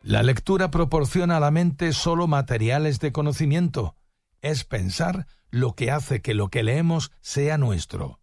La lectura proporciona a la mente solo materiales de conocimiento. Es pensar lo que hace que lo que leemos sea nuestro.